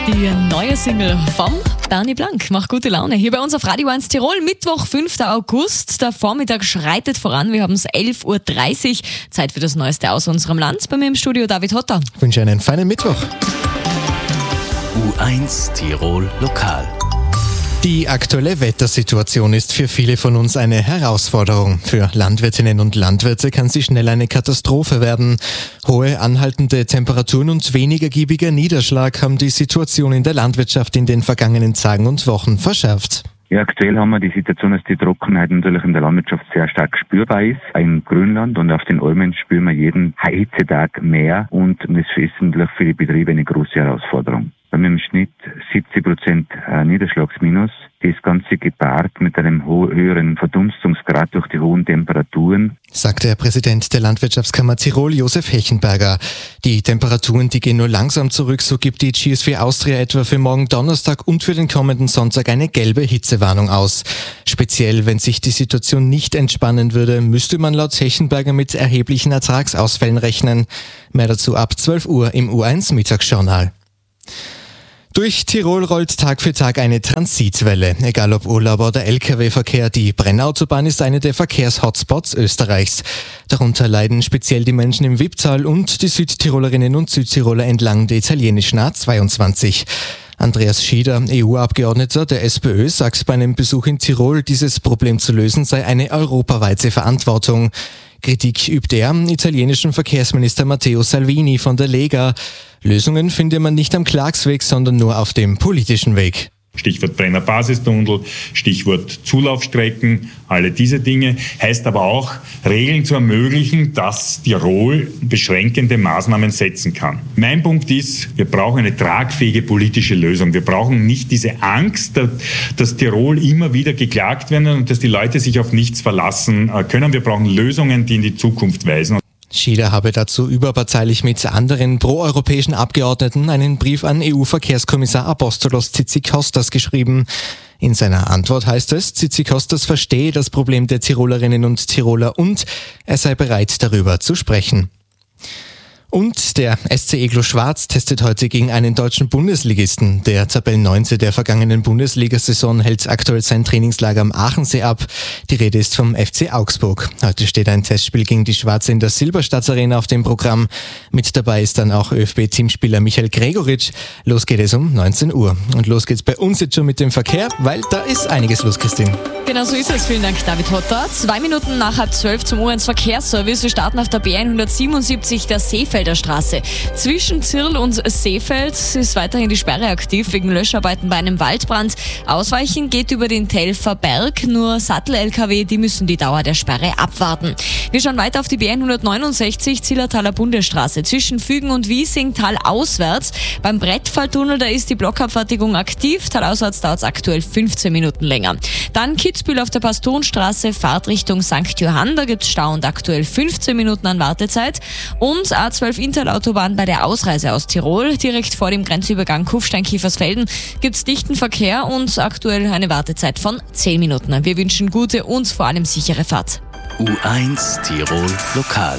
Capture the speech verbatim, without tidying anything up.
Die neue Single vom Bernie Blank macht gute Laune. Hier bei uns auf Radio eins Tirol, Mittwoch, fünfter August. Der Vormittag schreitet voran. Wir haben es elf Uhr dreißig. Zeit für das Neueste aus unserem Land. Bei mir im Studio David Hotter. Ich wünsche einen feinen Mittwoch. U eins Tirol Lokal. Die aktuelle Wettersituation ist für viele von uns eine Herausforderung. Für Landwirtinnen und Landwirte kann sie schnell eine Katastrophe werden. Hohe anhaltende Temperaturen und wenig ergiebiger Niederschlag haben die Situation in der Landwirtschaft in den vergangenen Tagen und Wochen verschärft. Ja, aktuell haben wir die Situation, dass die Trockenheit natürlich in der Landwirtschaft sehr stark spürbar ist. Im Grünland und auf den Almen spüren wir jeden Hitzetag mehr und das ist natürlich für die Betriebe eine große Herausforderung. Wir haben im Schnitt siebzig Prozent Niederschlagsminus. Das Ganze gepaart mit einem höheren Verdunstungsgrad durch die hohen Temperaturen, sagte der Präsident der Landwirtschaftskammer Tirol, Josef Hechenberger. Die Temperaturen, die gehen nur langsam zurück, so gibt die G S V Austria etwa für morgen Donnerstag und für den kommenden Sonntag eine gelbe Hitzewarnung aus. Speziell, wenn sich die Situation nicht entspannen würde, müsste man laut Hechenberger mit erheblichen Ertragsausfällen rechnen. Mehr dazu ab zwölf Uhr im U eins Mittagsjournal. Durch Tirol rollt Tag für Tag eine Transitwelle. Egal ob Urlauber oder L K W-Verkehr, die Brennautobahn ist eine der Verkehrshotspots Österreichs. Darunter leiden speziell die Menschen im Wipptal und die Südtirolerinnen und Südtiroler entlang der italienischen A zweiundzwanzig. Andreas Schieder, E U-Abgeordneter der SPÖ, sagt bei einem Besuch in Tirol, dieses Problem zu lösen sei eine europaweite Verantwortung. Kritik übt er am italienischen Verkehrsminister Matteo Salvini von der Lega. Lösungen finde man nicht am Klagsweg, sondern nur auf dem politischen Weg. Stichwort Brenner-Basistunnel, Stichwort Zulaufstrecken, alle diese Dinge. Heißt aber auch, Regeln zu ermöglichen, dass Tirol beschränkende Maßnahmen setzen kann. Mein Punkt ist, wir brauchen eine tragfähige politische Lösung. Wir brauchen nicht diese Angst, dass Tirol immer wieder geklagt werden und dass die Leute sich auf nichts verlassen können. Wir brauchen Lösungen, die in die Zukunft weisen. Schieder habe dazu überparteilich mit anderen proeuropäischen Abgeordneten einen Brief an E U-Verkehrskommissar Apostolos Tzitzikostas geschrieben. In seiner Antwort heißt es, Tzitzikostas verstehe das Problem der Tirolerinnen und Tiroler und er sei bereit, darüber zu sprechen. Und der S C Eglo Schwarz testet heute gegen einen deutschen Bundesligisten. Der Tabellenneunte der vergangenen Bundesliga-Saison hält aktuell sein Trainingslager am Aachensee ab. Die Rede ist vom F C Augsburg. Heute steht ein Testspiel gegen die Schwarze in der Silberstadt-Arena auf dem Programm. Mit dabei ist dann auch ÖFB-Teamspieler Michael Gregoritsch. Los geht es um neunzehn Uhr. Und los geht's bei uns jetzt schon mit dem Verkehr, weil da ist einiges los, Christine. Genau so ist es. Vielen Dank, David Hotter. Zwei Minuten nach halb zwölf zum U eins Verkehrsservice. Wir starten auf der B hundertsiebenundsiebzig, der Seefelder Straße. Zwischen Zirl und Seefeld ist weiterhin die Sperre aktiv wegen Löscharbeiten bei einem Waldbrand. Ausweichen geht über den Telfer Berg. Nur Sattel-L K W, die müssen die Dauer der Sperre abwarten. Wir schauen weiter auf die B hundertneunundsechzig, Zillertaler Bundesstraße. Zwischen Fügen und Wiesing talauswärts. Beim Brettfalltunnel, da ist die Blockabfertigung aktiv. Talauswärts dauert es aktuell fünfzehn Minuten länger. Dann Kitzbühel auf der Pastorenstraße, Fahrt Richtung Sankt Johann. Da gibt es Stau und aktuell fünfzehn Minuten an Wartezeit. Und A zwölf Interautobahn bei der Ausreise aus Tirol. Direkt vor dem Grenzübergang Kufstein-Kiefersfelden gibt es dichten Verkehr und aktuell eine Wartezeit von zehn Minuten. Wir wünschen gute und vor allem sichere Fahrt. U eins Tirol Lokal.